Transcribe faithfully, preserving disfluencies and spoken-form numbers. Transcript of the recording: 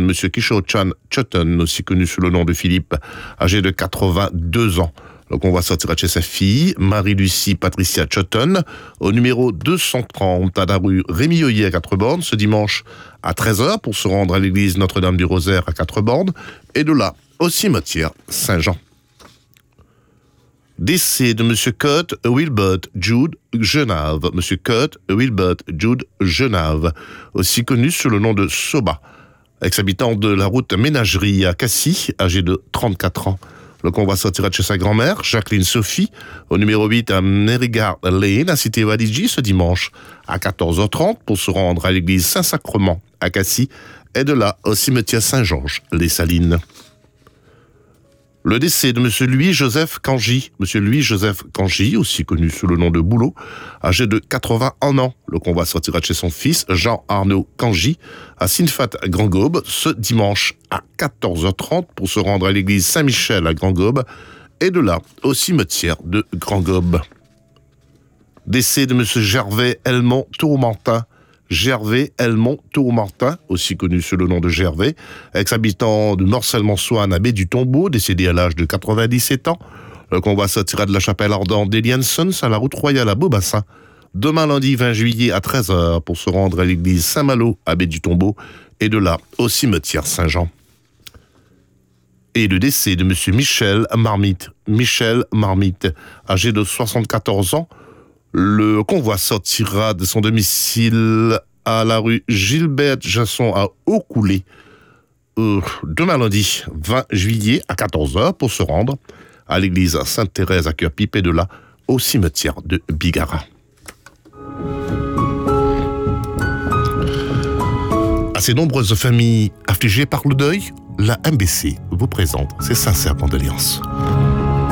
M. Kishore Chan Chutton, aussi connu sous le nom de Philippe, âgé de quatre-vingt-deux ans. Le convoi sortira de chez sa fille, Marie-Lucie Patricia Chutton, au numéro deux cent trente à la rue Rémy-Oyer à Quatre-Bornes, ce dimanche à treize heures pour se rendre à l'église Notre-Dame du Rosaire à Quatre-Bornes, et de là au cimetière Saint-Jean. Décès de M. Kurt Wilbert Jude Genave. M. Kurt Wilbert Jude Genave, aussi connu sous le nom de Soba, ex-habitant de la route Ménagerie à Cassis, âgé de trente-quatre ans. Le convoi sortira de chez sa grand-mère, Jacqueline Sophie, au numéro huit à Merigard Lane, à Cité Wadiji, ce dimanche à quatorze heures trente pour se rendre à l'église Saint-Sacrement à Cassis, et de là au cimetière Saint-Georges, les Salines. Le décès de M. Louis-Joseph Cangy. M. Louis-Joseph Cangy, aussi connu sous le nom de Boulot, âgé de quatre-vingt-un ans. Le convoi sortira de chez son fils, Jean-Arnaud Cangy, à Sinfat Grand-Gaube, ce dimanche à quatorze heures trente pour se rendre à l'église Saint-Michel à Grand-Gaube, et de là au cimetière de Grand-Gaube. Décès de M. Gervais Helmont Tourmentin. Gervais Helmont Tourmentin, aussi connu sous le nom de Gervais, ex-habitant de Morcel-Monsoine à Baie du Tombeau, décédé à l'âge de quatre-vingt-dix-sept ans. Le convoi sortira de la chapelle ardente d'Eliansons à la route royale à Beaubassin, demain lundi vingt juillet à treize heures pour se rendre à l'église Saint-Malo à Baie du Tombeau, et de là au cimetière Saint-Jean. Et le décès de M. Michel Marmite. Michel Marmite, âgé de soixante-quatorze ans, le convoi sortira de son domicile à la rue Gilbert Jasson à Eaucoulé euh, demain lundi vingt juillet à quatorze heures pour se rendre à l'église Sainte-Thérèse à Cœur-Pipe et de là au cimetière de Bigara. À ces nombreuses familles affligées par le deuil, la M B C vous présente ses sincères condoléances.